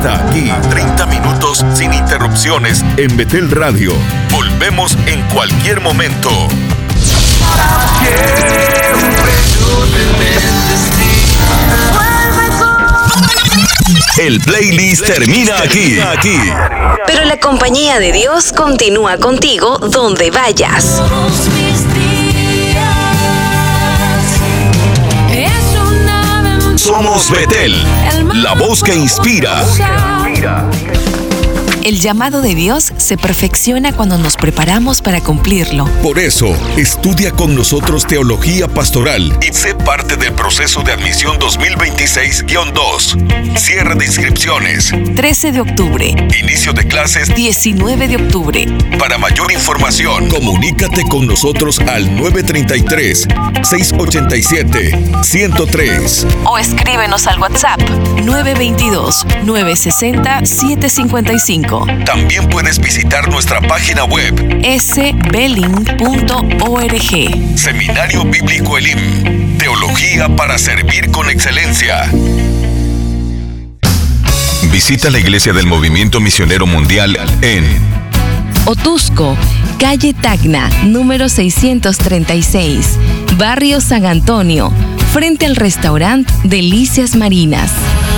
Está aquí, 30 minutos sin interrupciones en Betel Radio. Volvemos en cualquier momento. El playlist termina aquí. Pero la compañía de Dios continúa contigo donde vayas. Somos Betel, la voz que inspira. El llamado de Dios se perfecciona cuando nos preparamos para cumplirlo. Por eso, estudia con nosotros Teología Pastoral y sé parte del proceso de admisión 2026-2. Cierre de inscripciones. 13 de octubre. Inicio de clases. 19 de octubre. Para mayor información, comunícate con nosotros al 933-687-103. O escríbenos al WhatsApp 922-960-755. También puedes visitar nuestra página web sbeling.org. Seminario Bíblico Elim. Teología para servir con excelencia. Visita la Iglesia del Movimiento Misionero Mundial en Otusco, calle Tacna, número 636, barrio San Antonio, frente al restaurante Delicias Marinas.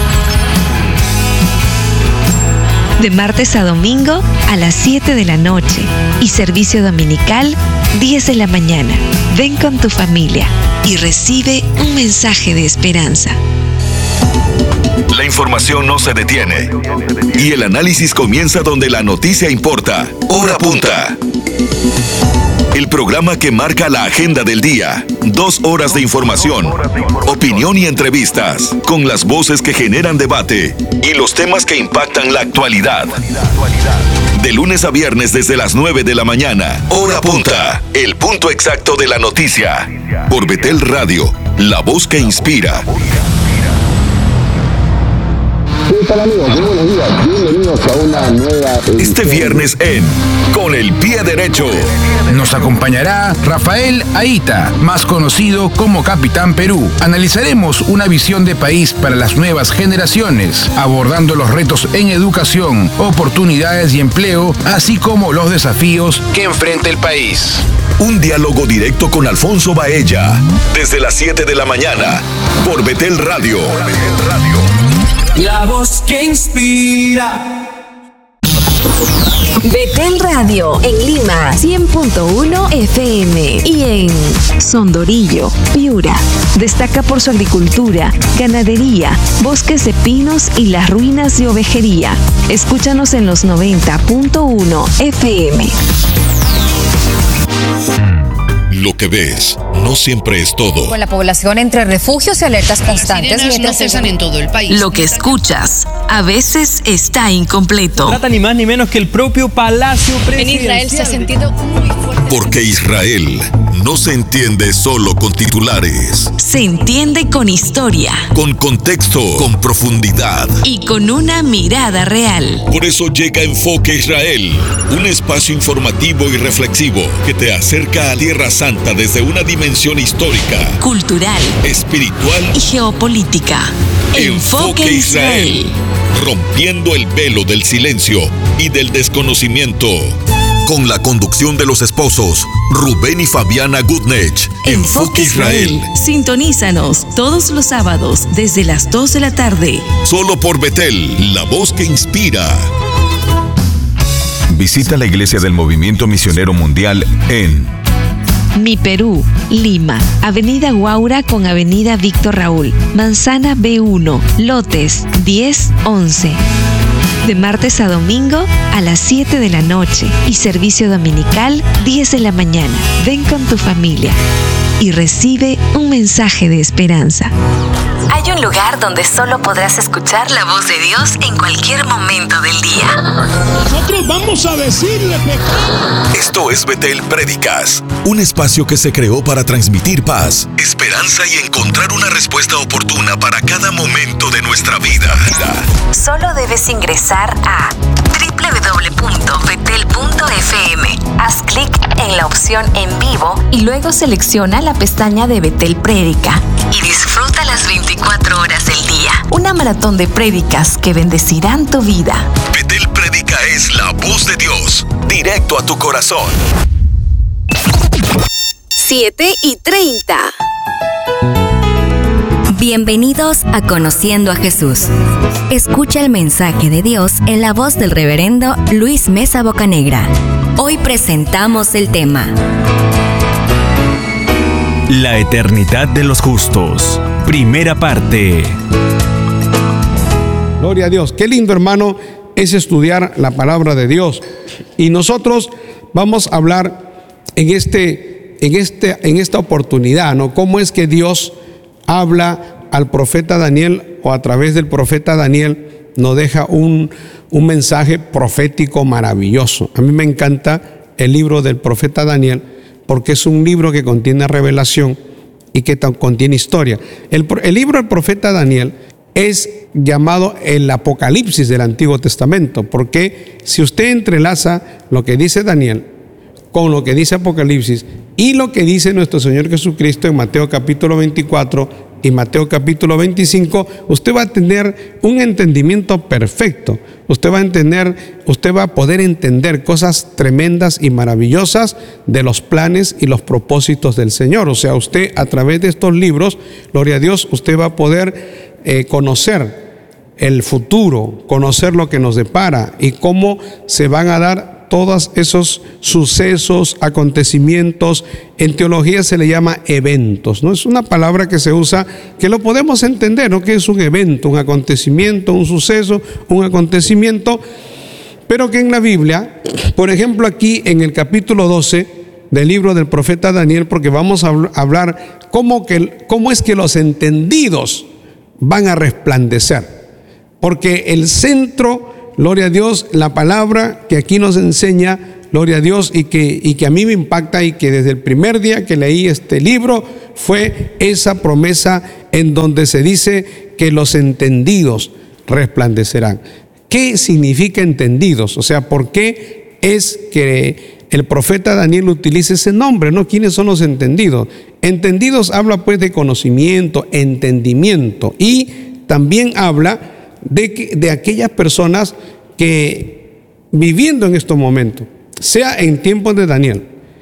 De martes a domingo a las 7 de la noche y servicio dominical 10 de la mañana. Ven con tu familia y recibe un mensaje de esperanza. La información no se detiene y el análisis comienza donde la noticia importa. Hora punta. El programa que marca la agenda del día. 2 horas de información, opinión y entrevistas, con las voces que generan debate y los temas que impactan la actualidad. De lunes a viernes desde las 9 de la mañana. Hora punta. El punto exacto de la noticia. Por Betel Radio, la voz que inspira. ¿Qué tal, amigos? Muy buenos días. Bienvenidos a una nueva edición. Este viernes en Con el Pie Derecho nos acompañará Rafael Aita, más conocido como Capitán Perú. Analizaremos una visión de país para las nuevas generaciones, abordando los retos en educación, oportunidades y empleo, así como los desafíos que enfrenta el país. Un diálogo directo con Alfonso Baella, desde las 7 de la mañana, por Betel Radio. La voz que inspira. Betel Radio en Lima 100.1 FM y en Sondorillo, Piura. Destaca por su agricultura, ganadería, bosques de pinos y las ruinas de ovejería. Escúchanos en los 90.1 FM. Lo que ves no siempre es todo. Con la población entre refugios y alertas constantes. Las sirenas no cesan en todo el país. Lo que escuchas a veces está incompleto. Trata ni más ni menos que el propio Palacio Presidencial. En Israel se ha sentido muy fuerte. Porque Israel no se entiende solo con titulares. Se entiende con historia. Con contexto, con profundidad. Y con una mirada real. Por eso llega Enfoque Israel, un espacio informativo y reflexivo que te acerca a Tierra Santa desde una dimensión histórica, cultural, espiritual y geopolítica. Enfoque Israel, rompiendo el velo del silencio y del desconocimiento. Con la conducción de los esposos Rubén y Fabiana Gutnech. Enfoque Israel. Sintonízanos todos los sábados desde las 2 de la tarde. Solo por Betel, la voz que inspira. Visita la Iglesia del Movimiento Misionero Mundial en Mi Perú, Lima, Avenida Guaura con Avenida Víctor Raúl, Manzana B1, lotes 10-11. De martes a domingo a las 7 de la noche y servicio dominical 10 de la mañana. Ven con tu familia y recibe un mensaje de esperanza. Hay un lugar donde solo podrás escuchar la voz de Dios en cualquier momento del día. Nosotros vamos a decirle pecado. Esto es Betel Prédicas, un espacio que se creó para transmitir paz, esperanza y encontrar una respuesta oportuna para cada momento de nuestra vida. Solo debes ingresar a www.betel.fm. Haz clic en la opción en vivo y luego selecciona la pestaña de Betel Prédica y disfruta las 24 horas del día. una maratón de prédicas que bendecirán tu vida. Betel Prédica es la voz de Dios, directo a tu corazón. 7:30. Bienvenidos a Conociendo a Jesús. Escucha el mensaje de Dios en la voz del reverendo Luis Mesa Bocanegra. Hoy presentamos el tema: La eternidad de los justos. Primera parte. Gloria a Dios. Qué lindo, hermano, es estudiar la palabra de Dios. Y nosotros vamos a hablar en esta oportunidad, ¿no? Cómo es que Dios habla al profeta Daniel, o a través del profeta Daniel nos deja un mensaje profético maravilloso. A mí me encanta el libro del profeta Daniel porque es un libro que contiene revelación y que contiene historia. El libro del profeta Daniel es llamado el Apocalipsis del Antiguo Testamento, porque si usted entrelaza lo que dice Daniel con lo que dice Apocalipsis y lo que dice nuestro Señor Jesucristo en Mateo capítulo 24 y Mateo capítulo 25, usted va a tener un entendimiento perfecto. Usted va a poder entender cosas tremendas y maravillosas de los planes y los propósitos del Señor. O sea, usted a través de estos libros, gloria a Dios, usted va a poder conocer el futuro, conocer lo que nos depara y cómo se van a dar todos esos sucesos, acontecimientos. En teología se le llama eventos, ¿no? Es una palabra que se usa, que lo podemos entender, ¿no? Que es un evento, un acontecimiento, un suceso, un acontecimiento, pero que en la Biblia, por ejemplo aquí en el capítulo 12 del libro del profeta Daniel, porque vamos a hablar cómo es que los entendidos van a resplandecer, porque el centro, gloria a Dios, la palabra que aquí nos enseña, gloria a Dios, y que a mí me impacta, y que desde el primer día que leí este libro fue esa promesa en donde se dice que los entendidos resplandecerán. ¿Qué significa entendidos? O sea, ¿por qué es que el profeta Daniel utiliza ese nombre, ¿no? ¿Quiénes son los entendidos? Entendidos habla pues de conocimiento, entendimiento, y también habla de aquellas personas que viviendo en estos momentos, sea en tiempos de Daniel,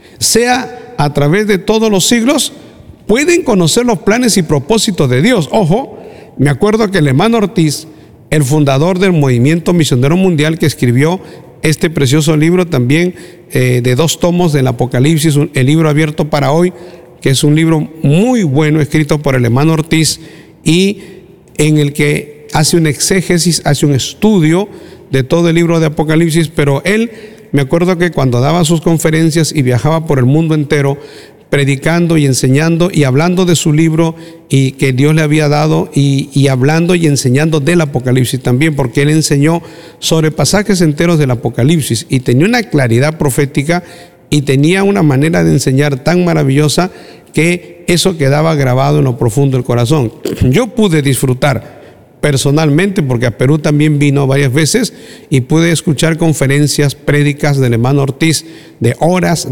sea a través de todos los siglos, pueden conocer los planes y propósitos de Dios. Ojo, me acuerdo que el hermano Ortiz, el fundador del Movimiento Misionero Mundial, que escribió este precioso libro también de 2 tomos del Apocalipsis, el libro abierto para hoy, que es un libro muy bueno escrito por el hermano Ortiz, y en el que hace un exégesis, hace un estudio de todo el libro de Apocalipsis. Pero él, me acuerdo que cuando daba sus conferencias y viajaba por el mundo entero, predicando y enseñando y hablando de su libro y que Dios le había dado, y hablando y enseñando del Apocalipsis también, porque él enseñó sobre pasajes enteros del Apocalipsis y tenía una claridad profética y tenía una manera de enseñar tan maravillosa que eso quedaba grabado en lo profundo del corazón. Yo pude disfrutar personalmente, porque a Perú también vino varias veces, y pude escuchar conferencias, prédicas del hermano Ortiz de horas,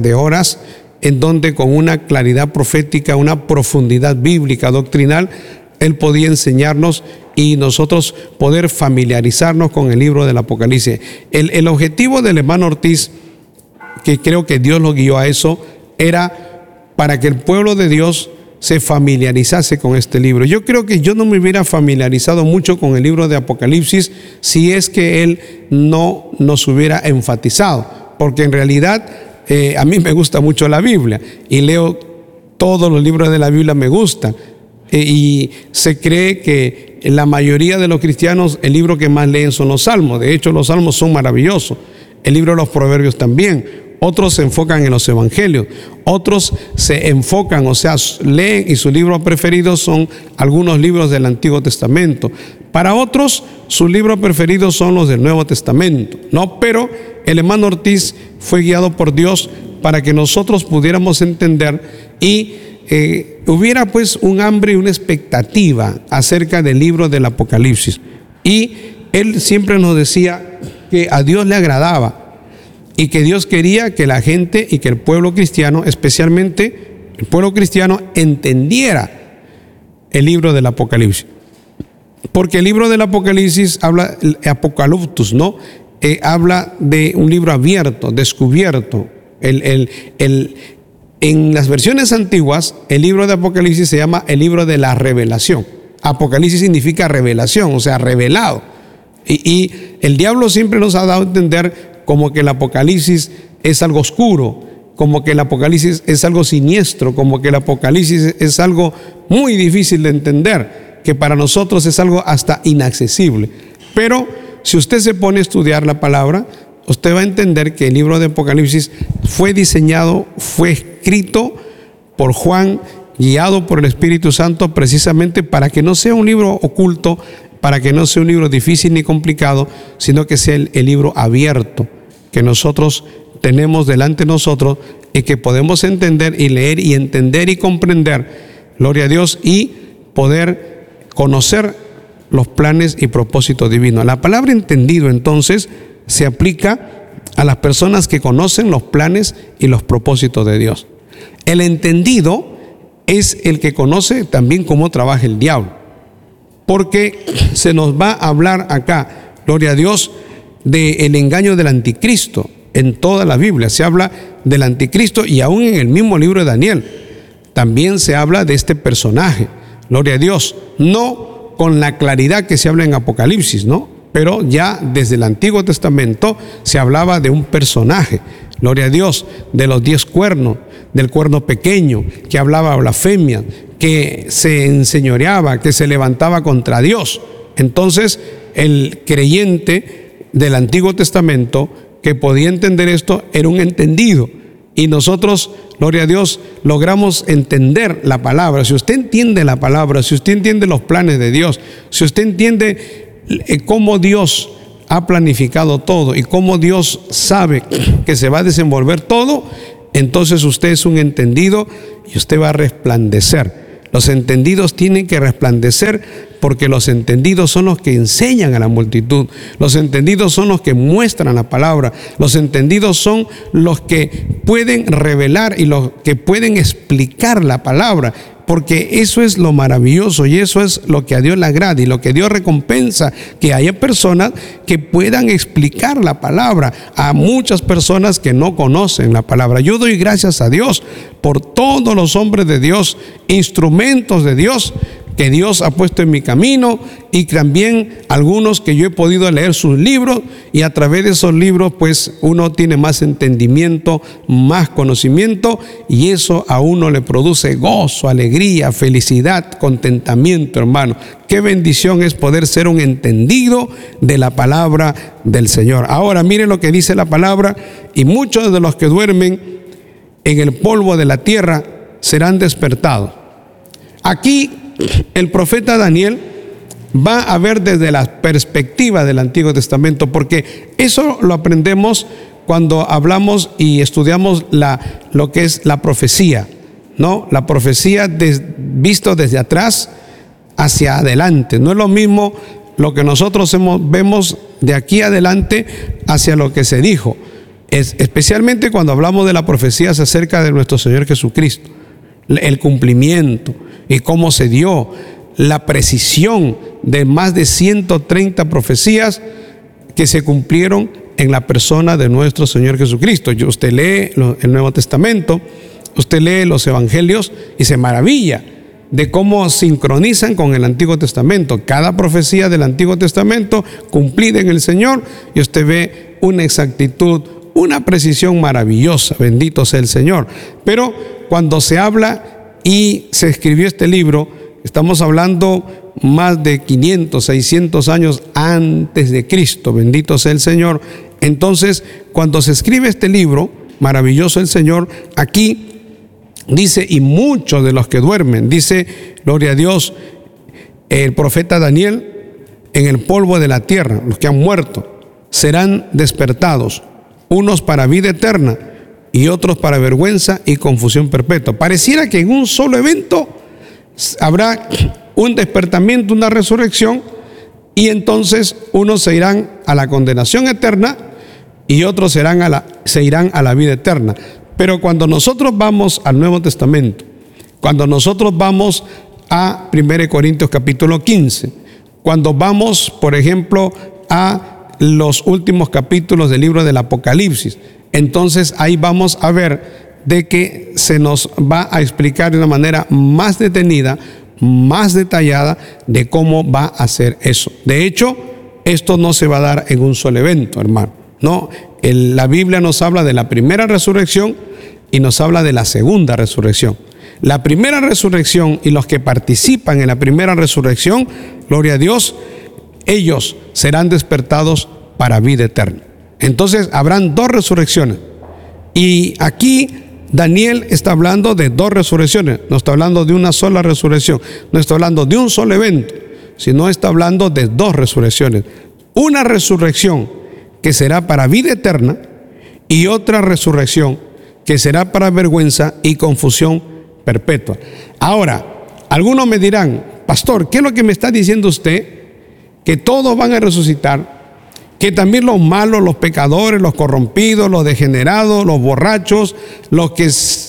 en donde con una claridad profética, una profundidad bíblica, doctrinal, él podía enseñarnos y nosotros poder familiarizarnos con el libro del Apocalipsis. El objetivo del hermano Ortiz, que creo que Dios lo guió a eso, era para que el pueblo de Dios se familiarizase con este libro. Yo creo que yo no me hubiera familiarizado mucho con el libro de Apocalipsis si es que él no nos hubiera enfatizado, porque en realidad a mí me gusta mucho la Biblia y leo todos los libros de la Biblia, me gustan, y se cree que la mayoría de los cristianos el libro que más leen son los Salmos. De hecho, los Salmos son maravillosos, el libro de los Proverbios también. Otros se enfocan en los evangelios, otros se enfocan, o sea, leen, y sus libros preferidos son algunos libros del Antiguo Testamento. Para otros, sus libros preferidos son los del Nuevo Testamento, ¿no? Pero el hermano Ortiz fue guiado por Dios para que nosotros pudiéramos entender y hubiera pues un hambre y una expectativa acerca del libro del Apocalipsis. Y él siempre nos decía que a Dios le agradaba y que Dios quería que la gente y que el pueblo cristiano, especialmente el pueblo cristiano, entendiera el libro del Apocalipsis. Porque el libro del Apocalipsis habla, Apocaliptus, ¿no? Habla de un libro abierto, descubierto. En las versiones antiguas, el libro de Apocalipsis se llama el libro de la revelación. Apocalipsis significa revelación, o sea, revelado. Y el diablo siempre nos ha dado a entender como que el Apocalipsis es algo oscuro, como que el Apocalipsis es algo siniestro, como que el Apocalipsis es algo muy difícil de entender, que para nosotros es algo hasta inaccesible. Pero si usted se pone a estudiar la palabra, usted va a entender que el libro de Apocalipsis fue diseñado, fue escrito por Juan, guiado por el Espíritu Santo, precisamente para que no sea un libro oculto, para que no sea un libro difícil ni complicado, sino que sea el libro abierto que nosotros tenemos delante de nosotros y que podemos entender y leer y entender y comprender, gloria a Dios, y poder conocer los planes y propósitos divinos. La palabra entendido entonces se aplica a las personas que conocen los planes y los propósitos de Dios. El entendido es el que conoce también cómo trabaja el diablo, porque se nos va a hablar acá, gloria a Dios, del engaño del anticristo. En toda la Biblia se habla del anticristo, y aún en el mismo libro de Daniel también se habla de este personaje, gloria a Dios, no con la claridad que se habla en Apocalipsis, ¿no? Pero ya desde el Antiguo Testamento se hablaba de un personaje, gloria a Dios, de los 10 cuernos, del cuerno pequeño, que hablaba blasfemia, que se enseñoreaba, que se levantaba contra Dios. Entonces, el creyente del Antiguo Testamento que podía entender esto era un entendido. Y nosotros, gloria a Dios, logramos entender la palabra. Si usted entiende la palabra, si usted entiende los planes de Dios, si usted entiende cómo Dios ha planificado todo y cómo Dios sabe que se va a desenvolver todo, entonces usted es un entendido y usted va a resplandecer. Los entendidos tienen que resplandecer, porque los entendidos son los que enseñan a la multitud. Los entendidos son los que muestran la palabra. Los entendidos son los que pueden revelar y los que pueden explicar la palabra. Porque eso es lo maravilloso y eso es lo que a Dios le agrada y lo que Dios recompensa, que haya personas que puedan explicar la palabra a muchas personas que no conocen la palabra. Yo doy gracias a Dios por todos los hombres de Dios, instrumentos de Dios, que Dios ha puesto en mi camino, y también algunos que yo he podido leer sus libros, y a través de esos libros pues uno tiene más entendimiento, más conocimiento, y eso a uno le produce gozo, alegría, felicidad, contentamiento, hermano. Qué bendición es poder ser un entendido de la palabra del Señor. Ahora miren lo que dice la palabra: y muchos de los que duermen en el polvo de la tierra serán despertados. Aquí el profeta Daniel va a ver desde la perspectiva del Antiguo Testamento, porque eso lo aprendemos cuando hablamos y estudiamos lo que es la profecía, ¿no? La profecía visto desde atrás hacia adelante. No es lo mismo lo que nosotros vemos de aquí adelante hacia lo que se dijo. Especialmente cuando hablamos de la profecía acerca de nuestro Señor Jesucristo, el cumplimiento y cómo se dio, la precisión de más de 130 profecías que se cumplieron en la persona de nuestro Señor Jesucristo. Usted lee el Nuevo Testamento, usted lee los Evangelios y se maravilla de cómo sincronizan con el Antiguo Testamento. Cada profecía del Antiguo Testamento cumplida en el Señor, y usted ve una exactitud, una precisión maravillosa. Bendito sea el Señor. Pero cuando se habla y se escribió este libro, estamos hablando más de 500, 600 años antes de Cristo. Bendito sea el Señor. Entonces, cuando se escribe este libro, maravilloso el Señor, aquí dice: y muchos de los que duermen, dice, gloria a Dios, el profeta Daniel, en el polvo de la tierra, los que han muerto, serán despertados, unos para vida eterna y otros para vergüenza y confusión perpetua. Pareciera que en un solo evento habrá un despertamiento, una resurrección, y entonces unos se irán a la condenación eterna y otros se irán a la vida eterna. Pero cuando nosotros vamos al Nuevo Testamento, cuando nosotros vamos a 1 Corintios capítulo 15, cuando vamos, por ejemplo, a los últimos capítulos del libro del Apocalipsis. Entonces ahí vamos a ver de que se nos va a explicar de una manera más detenida, más detallada de cómo va a ser eso. De hecho, esto no se va a dar en un solo evento, hermano. No, la Biblia nos habla de la primera resurrección y nos habla de la segunda resurrección. La primera resurrección y los que participan en la primera resurrección, gloria a Dios, ellos serán despertados para vida eterna. Entonces habrán dos resurrecciones. Y aquí Daniel está hablando de dos resurrecciones. No está hablando de una sola resurrección. No está hablando de un solo evento, sino está hablando de dos resurrecciones. Una resurrección que será para vida eterna y otra resurrección que será para vergüenza y confusión perpetua. Ahora, algunos me dirán: pastor, ¿qué es lo que me está diciendo usted? Que todos van a resucitar, que también los malos, los pecadores, los corrompidos, los degenerados, los borrachos, los que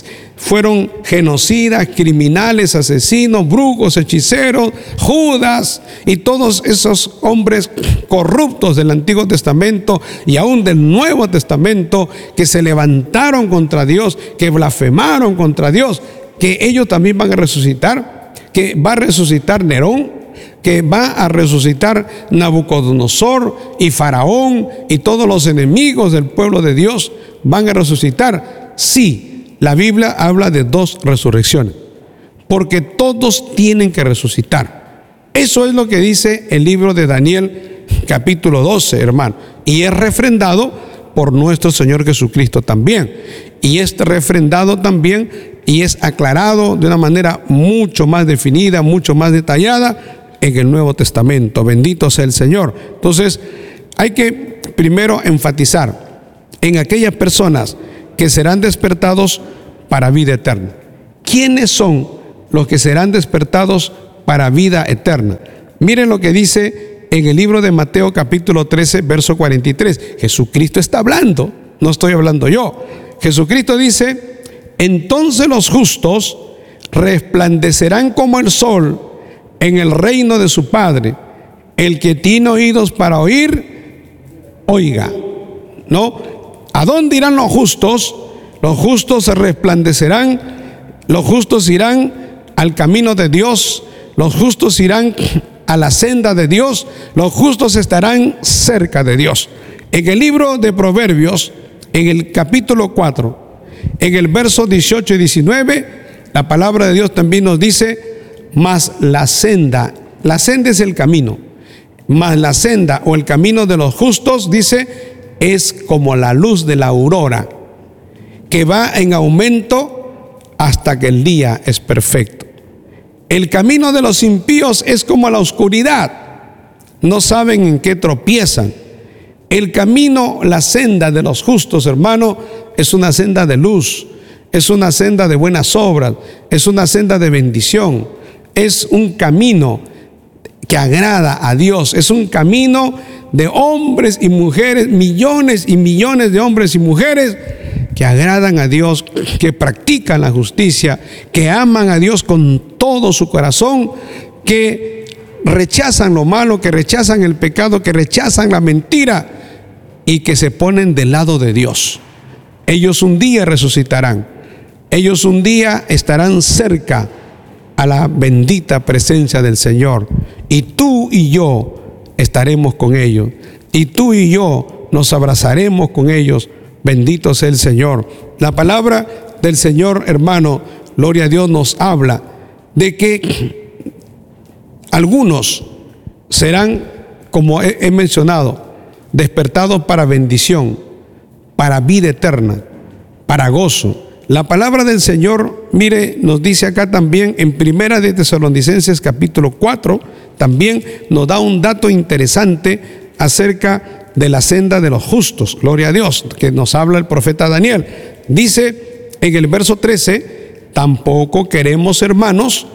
fueron genocidas, criminales, asesinos, brujos, hechiceros, Judas y todos esos hombres corruptos del Antiguo Testamento y aún del Nuevo Testamento, que se levantaron contra Dios, que blasfemaron contra Dios, que ellos también van a resucitar, que va a resucitar Nerón, que va a resucitar Nabucodonosor y Faraón y todos los enemigos del pueblo de Dios van a resucitar. Sí, la Biblia habla de dos resurrecciones, porque todos tienen que resucitar. Eso es lo que dice el libro de Daniel capítulo 12, hermano, y es refrendado por nuestro Señor Jesucristo también, y es refrendado también y es aclarado de una manera mucho más definida, mucho más detallada en el Nuevo Testamento. Bendito sea el Señor. Entonces hay que primero enfatizar en aquellas personas que serán despertados para vida eterna. ¿Quiénes son los que serán despertados para vida eterna? Miren lo que dice en el libro de Mateo capítulo 13 verso 43. Jesucristo está hablando, no estoy hablando yo. Jesucristo dice: entonces los justos resplandecerán como el sol en el reino de su Padre. El que tiene oídos para oír, oiga. ¿No? ¿A dónde irán los justos? Los justos se resplandecerán, los justos irán al camino de Dios, los justos irán a la senda de Dios, los justos estarán cerca de Dios. En el libro de Proverbios, en el capítulo 4, en el verso 18 y 19, la palabra de Dios también nos dice: mas la senda es el camino, mas la senda o el camino de los justos, dice, es como la luz de la aurora, que va en aumento hasta que el día es perfecto. El camino de los impíos es como la oscuridad, no saben en qué tropiezan. El camino, la senda de los justos, hermano, es una senda de luz, es una senda de buenas obras, es una senda de bendición, es un camino que agrada a Dios, es un camino de hombres y mujeres, millones y millones de hombres y mujeres que agradan a Dios, que practican la justicia, que aman a Dios con todo su corazón, que rechazan lo malo, que rechazan el pecado, que rechazan la mentira y que se ponen del lado de Dios. Ellos un día resucitarán, ellos un día estarán cerca a la bendita presencia del Señor, y tú y yo estaremos con ellos, y tú y yo nos abrazaremos con ellos. Bendito sea el Señor. La palabra del Señor, hermano, gloria a Dios, nos habla de que algunos serán, como he mencionado, despertados para bendición, para vida eterna, para gozo. La palabra del Señor, mire, nos dice acá también en Primera de Tesalonicenses capítulo 4, también nos da un dato interesante acerca de la senda de los justos, gloria a Dios, que nos habla el profeta Daniel. Dice en el verso 13: tampoco queremos, hermanos,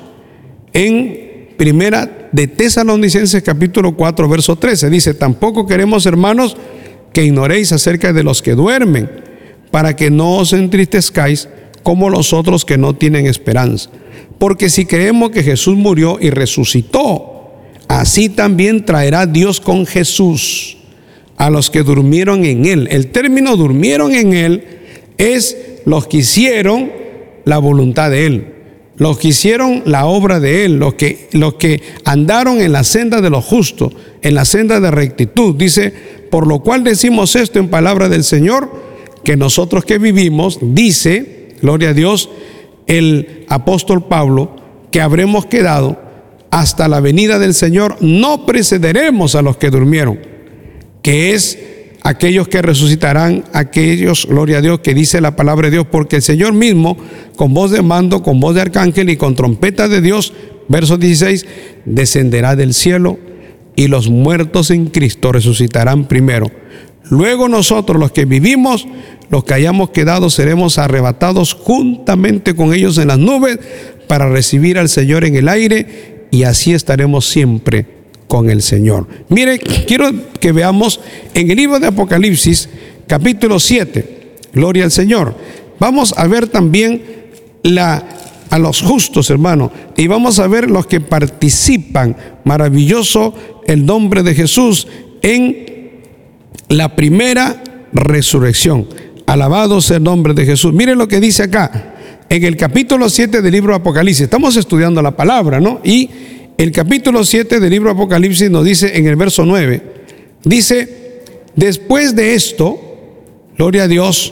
en Primera de Tesalonicenses capítulo 4 verso 13, dice: tampoco queremos, hermanos, que ignoréis acerca de los que duermen, para que no os entristezcáis como los otros que no tienen esperanza. Porque si creemos que Jesús murió y resucitó, así también traerá Dios con Jesús a los que durmieron en Él. El término durmieron en Él es los que hicieron la voluntad de Él, los que hicieron la obra de Él, los que andaron en la senda de los justos, en la senda de rectitud. Dice, por lo cual decimos esto en palabra del Señor, que nosotros que vivimos, dice, gloria a Dios, el apóstol Pablo, que habremos quedado hasta la venida del Señor, no precederemos a los que durmieron, que es aquellos que resucitarán, aquellos, gloria a Dios, que dice la palabra de Dios, porque el Señor mismo, con voz de mando, con voz de arcángel y con trompeta de Dios, verso 16, descenderá del cielo, y los muertos en Cristo resucitarán primero. Luego nosotros, los que vivimos, los que hayamos quedado, seremos arrebatados juntamente con ellos en las nubes para recibir al Señor en el aire, y así estaremos siempre con el Señor. Mire, quiero que veamos en el libro de Apocalipsis, capítulo 7, gloria al Señor. Vamos a ver también a los justos, hermano, y vamos a ver los que participan, maravilloso el nombre de Jesús, en la primera resurrección. Alabado sea el nombre de Jesús. Mire lo que dice acá, en el capítulo 7 del libro de Apocalipsis. Estamos estudiando la palabra, ¿no? Y el capítulo 7 del libro de Apocalipsis nos dice en el verso 9, dice, después de esto, gloria a Dios,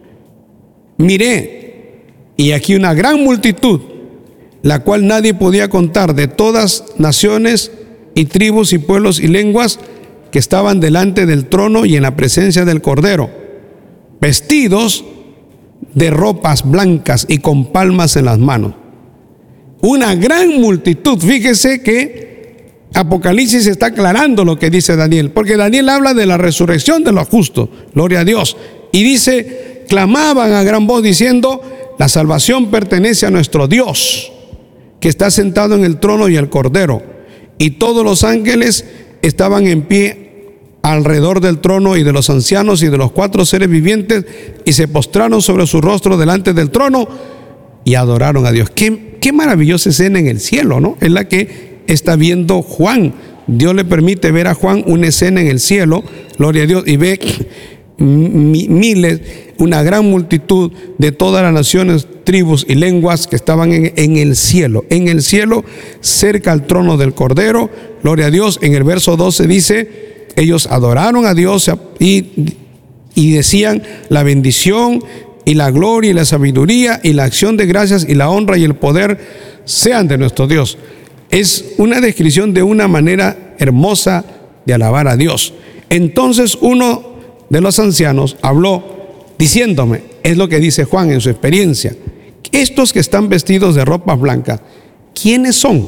miré, y aquí una gran multitud, la cual nadie podía contar, de todas naciones y tribus y pueblos y lenguas, que estaban delante del trono y en la presencia del Cordero, vestidos de ropas blancas y con palmas en las manos. Una gran multitud. Fíjese que Apocalipsis está aclarando lo que dice Daniel, porque Daniel habla de la resurrección de los justos, gloria a Dios, y dice, clamaban a gran voz diciendo, la salvación pertenece a nuestro Dios, que está sentado en el trono y el Cordero, y todos los ángeles estaban en pie alrededor del trono y de los ancianos y de los 4 seres vivientes, y se postraron sobre su rostro delante del trono y adoraron a Dios. Qué maravillosa escena en el cielo, ¿no? Es la que está viendo Juan. Dios le permite ver a Juan una escena en el cielo, gloria a Dios, y ve miles, una gran multitud de todas las naciones, tribus y lenguas que estaban en el cielo, cerca al trono del Cordero, gloria a Dios. En el verso 12 dice, ellos adoraron a Dios y decían, la bendición y la gloria y la sabiduría y la acción de gracias y la honra y el poder sean de nuestro Dios. Es una descripción de una manera hermosa de alabar a Dios. Entonces uno de los ancianos habló diciéndome, es lo que dice Juan en su experiencia, estos que están vestidos de ropas blancas, ¿quiénes son?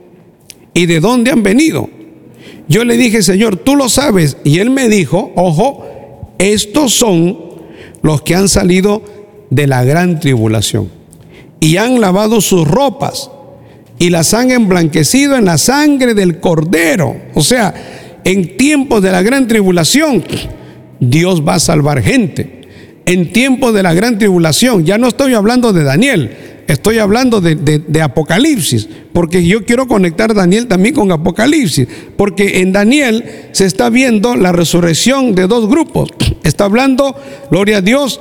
¿Y de dónde han venido? Yo le dije, Señor, tú lo sabes. Y él me dijo, ojo, estos son los que han salido de la gran tribulación y han lavado sus ropas y las han emblanquecido en la sangre del Cordero. O sea, en tiempos de la gran tribulación, Dios va a salvar gente. En tiempos de la gran tribulación, ya no estoy hablando de Daniel, estoy hablando de Apocalipsis, porque yo quiero conectar Daniel también con Apocalipsis, porque en Daniel se está viendo la resurrección de 2 grupos. Está hablando, gloria a Dios,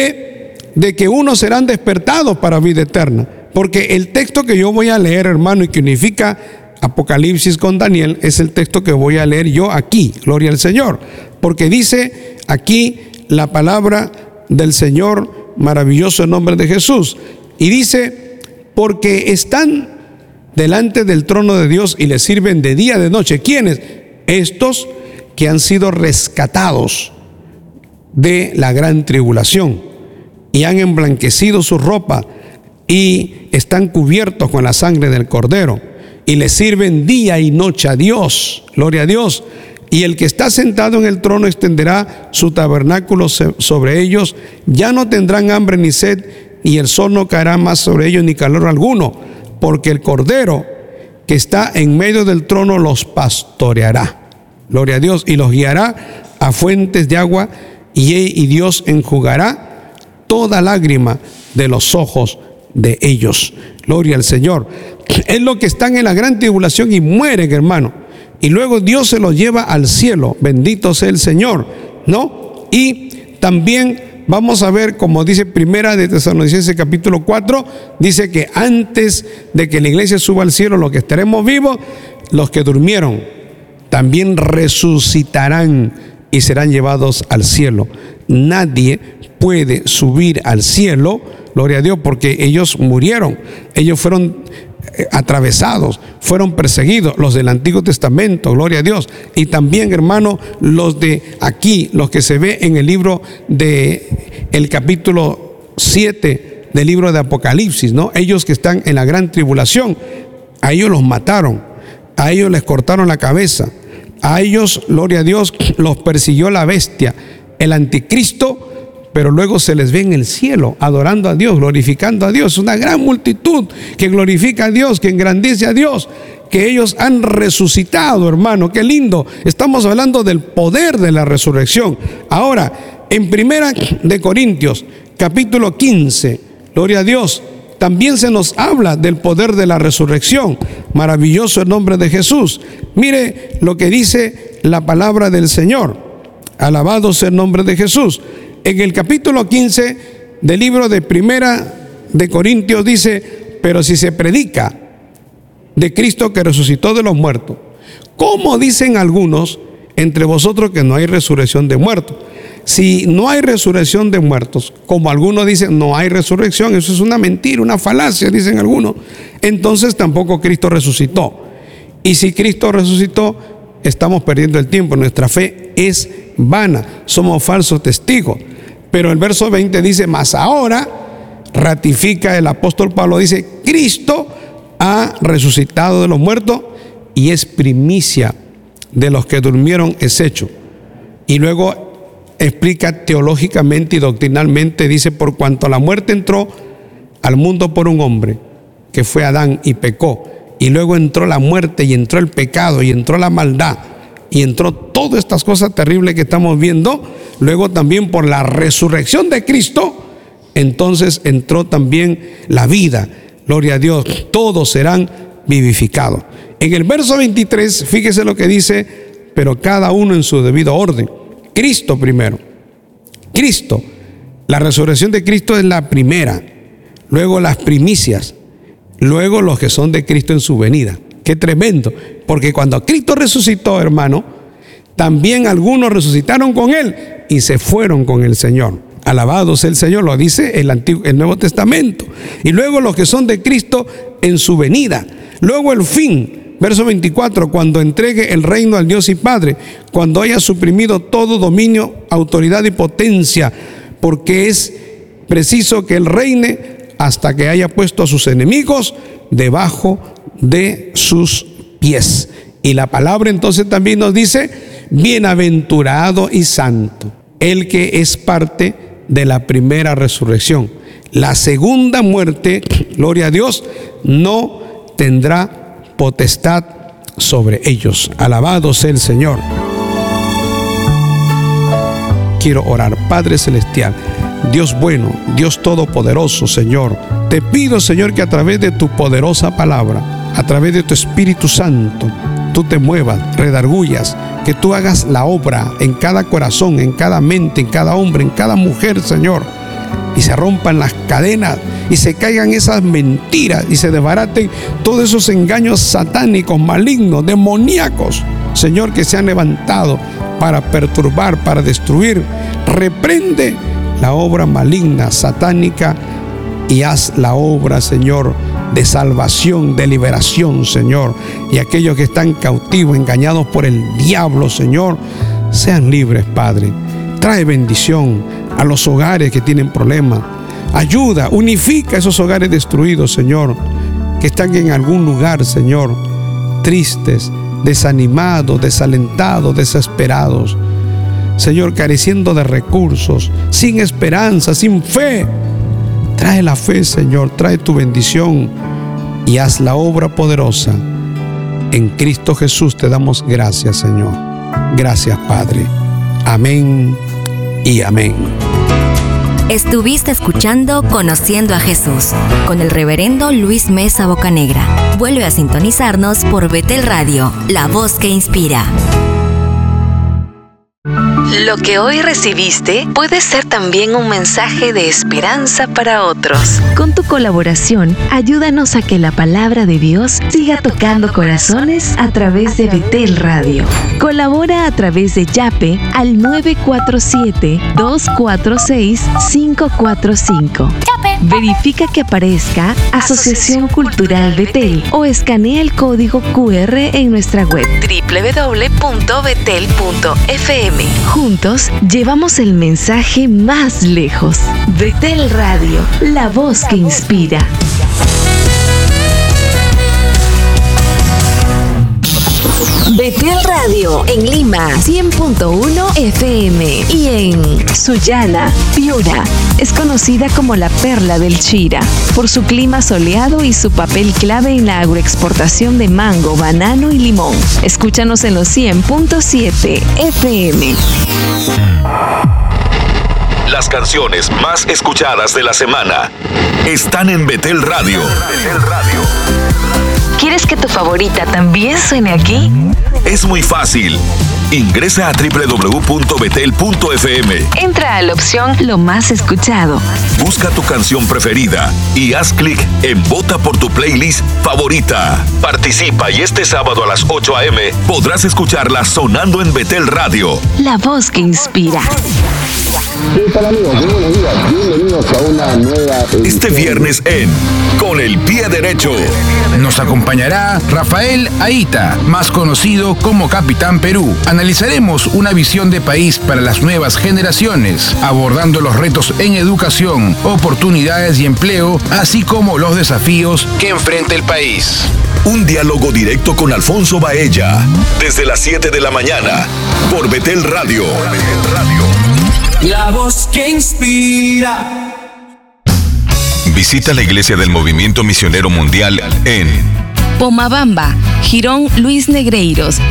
de que unos serán despertados para vida eterna, porque el texto que yo voy a leer, hermano, y que unifica Apocalipsis con Daniel, es el texto que voy a leer yo aquí, gloria al Señor, porque dice aquí la palabra del Señor, maravilloso en nombre de Jesús, y dice, porque están delante del trono de Dios y le sirven de día y de noche. ¿Quiénes? Estos que han sido rescatados de la gran tribulación y han emblanquecido su ropa y están cubiertos con la sangre del Cordero y le sirven día y noche a Dios, gloria a Dios. Y el que está sentado en el trono extenderá su tabernáculo sobre ellos, ya no tendrán hambre ni sed, y el sol no caerá más sobre ellos ni calor alguno, porque el Cordero que está en medio del trono los pastoreará, gloria a Dios, y los guiará a fuentes de agua, y Dios enjugará toda lágrima de los ojos de ellos. Gloria al Señor. Es lo que están en la gran tribulación y mueren, hermano. y luego Dios se los lleva al cielo, bendito sea el Señor, ¿no? Y también vamos a ver, como dice Primera de Tesalonicenses capítulo 4, dice que antes de que la iglesia suba al cielo, los que estaremos vivos, los que durmieron, también resucitarán y serán llevados al cielo. Nadie puede subir al cielo, gloria a Dios, porque ellos murieron, ellos fueron atravesados, fueron perseguidos, los del Antiguo Testamento, gloria a Dios, y también, hermano, los de aquí, los que se ve en el libro de el capítulo 7 del libro de Apocalipsis, ¿no? Ellos que están en la gran tribulación, a ellos los mataron, a ellos les cortaron la cabeza, a ellos, gloria a Dios, los persiguió la bestia, el anticristo, pero luego se les ve en el cielo adorando a Dios, glorificando a Dios. Una gran multitud que glorifica a Dios, que engrandece a Dios, que ellos han resucitado, hermano. Qué lindo. Estamos hablando del poder de la resurrección. Ahora, en Primera de Corintios, capítulo 15, gloria a Dios, también se nos habla del poder de la resurrección. Maravilloso el nombre de Jesús. Mire lo que dice la palabra del Señor. Alabado sea el nombre de Jesús. En el capítulo 15 del libro de Primera de Corintios dice: pero si se predica de Cristo que resucitó de los muertos, ¿cómo dicen algunos entre vosotros que no hay resurrección de muertos? Si no hay resurrección de muertos, como algunos dicen, no hay resurrección, eso es una mentira, una falacia, dicen algunos, entonces tampoco Cristo resucitó. Y si Cristo resucitó, estamos perdiendo el tiempo, nuestra fe es vana, somos falsos testigos. Pero el verso 20 dice: mas ahora ratifica el apóstol Pablo, dice: Cristo ha resucitado de los muertos y es primicia de los que durmieron es hecho. Y luego explica teológicamente y doctrinalmente, dice: por cuanto la muerte entró al mundo por un hombre, que fue Adán, y pecó, y luego entró la muerte y entró el pecado y entró la maldad y entró todas estas cosas terribles que estamos viendo, luego también por la resurrección de Cristo, entonces entró también la vida, gloria a Dios, todos serán vivificados. En el verso 23, fíjese lo que dice: pero cada uno en su debido orden. Cristo primero, Cristo, la resurrección de Cristo es la primera, luego las primicias, luego los que son de Cristo en su venida. Qué tremendo, porque cuando Cristo resucitó, hermano, también algunos resucitaron con Él y se fueron con el Señor. Alabado sea el Señor, lo dice el Nuevo Testamento. Y luego los que son de Cristo en su venida. Luego el fin, verso 24, cuando entregue el reino al Dios y Padre, cuando haya suprimido todo dominio, autoridad y potencia, porque es preciso que Él reine hasta que haya puesto a sus enemigos debajo de sus pies. Y la palabra entonces también nos dice: bienaventurado y santo el que es parte de la primera resurrección. La segunda muerte, gloria a Dios, no tendrá potestad sobre ellos. Alabado sea el Señor. Quiero orar. Padre celestial, Dios bueno, Dios todopoderoso, Señor, te pido, Señor, que a través de tu poderosa palabra, a través de tu Espíritu Santo, tú te muevas, redargullas, que tú hagas la obra en cada corazón, en cada mente, en cada hombre, en cada mujer, Señor, y se rompan las cadenas y se caigan esas mentiras y se desbaraten todos esos engaños satánicos, malignos, demoníacos, Señor, que se han levantado para perturbar, para destruir. Reprende la obra maligna, satánica, y haz la obra, Señor, de salvación, de liberación, Señor. Y aquellos que están cautivos, engañados por el diablo, Señor, sean libres, Padre. Trae bendición a los hogares que tienen problemas. Ayuda, unifica esos hogares destruidos, Señor, que están en algún lugar, Señor, tristes, desanimados, desalentados, desesperados. Señor, careciendo de recursos, sin esperanza, sin fe. Trae la fe, Señor, trae tu bendición y haz la obra poderosa. En Cristo Jesús te damos gracias, Señor. Gracias, Padre. Amén y amén. Estuviste escuchando Conociendo a Jesús con el reverendo Luis Mesa Bocanegra. Vuelve a sintonizarnos por Betel Radio, la voz que inspira. Lo que hoy recibiste puede ser también un mensaje de esperanza para otros. Con tu colaboración, ayúdanos a que la palabra de Dios siga tocando corazones a través de Betel Radio. Colabora a través de Yape al 947-246-545. Verifica que aparezca Asociación Cultural Betel o escanea el código QR en nuestra web www.betel.fm. Juntos llevamos el mensaje más lejos. Betel Radio, la voz que inspira. Betel Radio en Lima 100.1 FM y en Sullana, Piura. Es conocida como la Perla del Chira por su clima soleado y su papel clave en la agroexportación de mango, banano y limón. Escúchanos en los 100.7 FM. Las canciones más escuchadas de la semana están en Betel Radio. ¿Quieres que tu favorita también suene aquí? Es muy fácil. Ingresa a www.betel.fm. Entra a la opción Lo más escuchado. Busca tu canción preferida y haz clic en Vota por tu playlist favorita. Participa y este sábado a las 8 a.m. podrás escucharla sonando en Betel Radio. La voz que inspira. ¿Qué tal, amigos? Muy buenos días. Bienvenidos a una nueva edición. Este viernes en Con el Pie Derecho nos acompañará Rafael Aita, más conocido como Capitán Perú. Analizaremos una visión de país para las nuevas generaciones, abordando los retos en educación, oportunidades y empleo, así como los desafíos que enfrenta el país. Un diálogo directo con Alfonso Baella, desde las 7 de la mañana, por Betel Radio. La voz que inspira. Visita la iglesia del Movimiento Misionero Mundial en Pomabamba, Jirón Luis Negreiros.